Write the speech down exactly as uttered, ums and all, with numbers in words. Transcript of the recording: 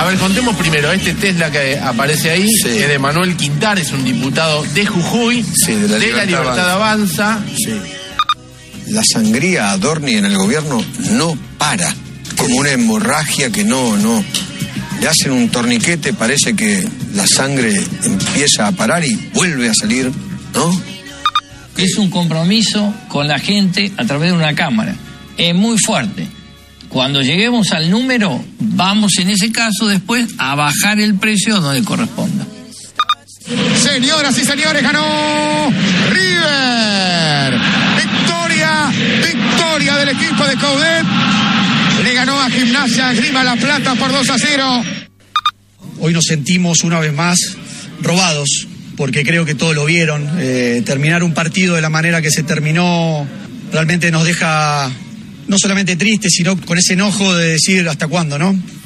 A ver, contemos primero, este Tesla que aparece ahí, sí, es de Manuel Quintar, es un diputado de Jujuy, sí, de la de Libertad, la Libertad Avanza. Avanza. Sí. La sangría Adorni en el gobierno no para, como una hemorragia que no, no. Le hacen un torniquete, parece que la sangre empieza a parar y vuelve a salir, ¿no? Es un compromiso con la gente a través de una cámara. Es muy fuerte. Cuando lleguemos al número, vamos en ese caso después a bajar el precio donde corresponda. Señoras y señores, ganó River. Victoria, victoria del equipo de Coudet. Le ganó a Gimnasia Esgrima La Plata por dos a cero. Hoy nos sentimos una vez más robados, porque creo que todos lo vieron. Eh, terminar un partido de la manera que se terminó realmente nos deja no solamente tristes, sino con ese enojo de decir hasta cuándo, ¿no?